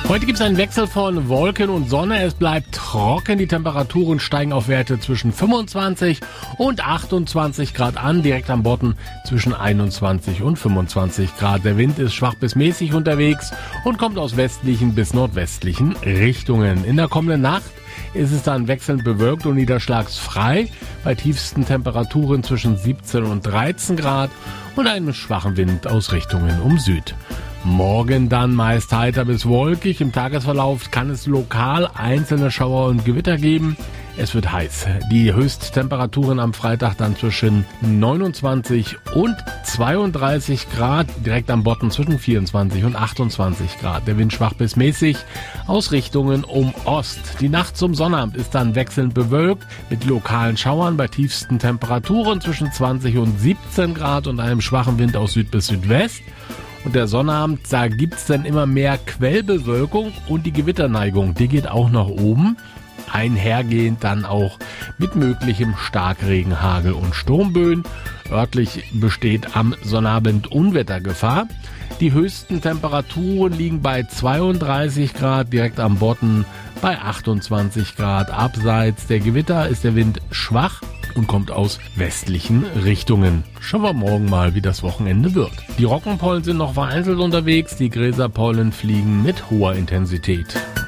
Heute gibt es einen Wechsel von Wolken und Sonne. Es bleibt trocken. Die Temperaturen steigen auf Werte zwischen 25 und 28 Grad an. Direkt am Bodden zwischen 21 und 25 Grad. Der Wind ist schwach bis mäßig unterwegs und kommt aus westlichen bis nordwestlichen Richtungen. In der kommenden Nacht ist es dann wechselnd bewölkt und niederschlagsfrei. Bei tiefsten Temperaturen zwischen 17 und 13 Grad und einem schwachen Wind aus Richtungen um Süd. Morgen dann meist heiter bis wolkig. Im Tagesverlauf kann es lokal einzelne Schauer und Gewitter geben. Es wird heiß. Die Höchsttemperaturen am Freitag dann zwischen 29 und 32 Grad. Direkt am Bodden zwischen 24 und 28 Grad. Der Wind schwach bis mäßig aus Richtungen um Ost. Die Nacht zum Sonnabend ist dann wechselnd bewölkt mit lokalen Schauern bei tiefsten Temperaturen zwischen 20 und 17 Grad und einem schwachen Wind aus Süd bis Südwest. Und der Sonnabend, da gibt's dann immer mehr Quellbewölkung und die Gewitterneigung, die geht auch nach oben. Einhergehend dann auch mit möglichem Starkregen, Hagel und Sturmböen. Örtlich besteht am Sonnabend Unwettergefahr. Die höchsten Temperaturen liegen bei 32 Grad, direkt am Bodden bei 28 Grad. Abseits der Gewitter ist der Wind schwach und kommt aus westlichen Richtungen. Schauen wir morgen mal, wie das Wochenende wird. Die Roggenpollen sind noch vereinzelt unterwegs, die Gräserpollen fliegen mit hoher Intensität.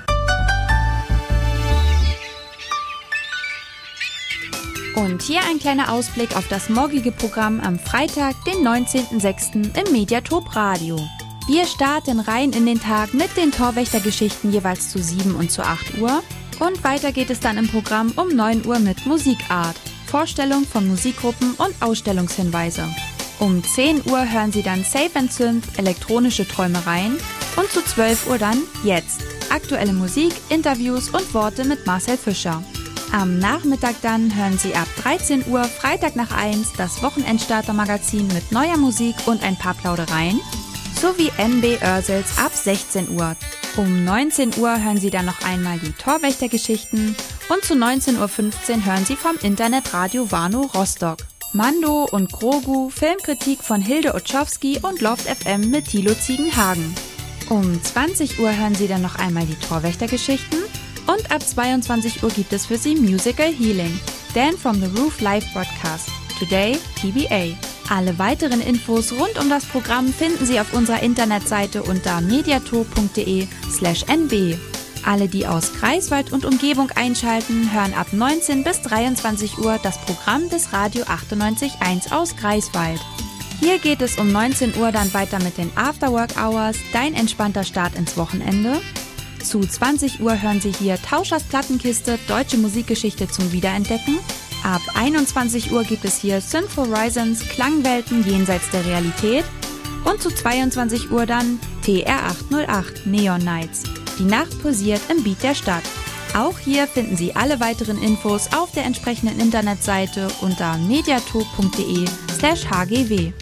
Und hier ein kleiner Ausblick auf das morgige Programm am Freitag, den 19.06. im Mediatop Radio. Wir starten rein in den Tag mit den Torwächtergeschichten jeweils zu 7 und zu 8 Uhr. Und weiter geht es dann im Programm um 9 Uhr mit Musikart, Vorstellung von Musikgruppen und Ausstellungshinweise. Um 10 Uhr hören Sie dann Safe & Synth, elektronische Träumereien. Und zu 12 Uhr dann Jetzt, aktuelle Musik, Interviews und Worte mit Marcel Fischer. Am Nachmittag dann hören Sie ab 13 Uhr Freitag nach 1 das Wochenendstarter-Magazin mit neuer Musik und ein paar Plaudereien sowie NB Oersels ab 16 Uhr. Um 19 Uhr hören Sie dann noch einmal die Torwächtergeschichten und zu 19.15 Uhr hören Sie vom Internetradio Warnow Rostock. Mando und Grogu, Filmkritik von Hilde Otschowski und Loft FM mit Thilo Ziegenhagen. Um 20 Uhr hören Sie dann noch einmal die Torwächtergeschichten. Und ab 22 Uhr gibt es für Sie Musical Healing, Dan from the Roof Live Broadcast, Today TBA. Alle weiteren Infos rund um das Programm finden Sie auf unserer Internetseite unter mediator.de/nb. Alle, die aus Greifswald und Umgebung einschalten, hören ab 19 bis 23 Uhr das Programm des Radio 98.1 aus Greifswald. Hier geht es um 19 Uhr dann weiter mit den Afterwork Hours, dein entspannter Start ins Wochenende. Zu 20 Uhr hören Sie hier Tauschers Plattenkiste, deutsche Musikgeschichte zum Wiederentdecken. Ab 21 Uhr gibt es hier Synth Horizons, Klangwelten jenseits der Realität. Und zu 22 Uhr dann TR808, Neon Nights. Die Nacht pulsiert im Beat der Stadt. Auch hier finden Sie alle weiteren Infos auf der entsprechenden Internetseite unter mediator.de/hgw.